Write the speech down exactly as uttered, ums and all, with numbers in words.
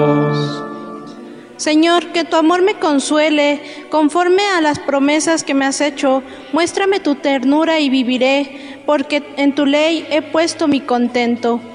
Señor, que tu amor me consuele, conforme a las promesas que me has hecho. Muéstrame tu ternura y viviré, porque en tu ley he puesto mi contento.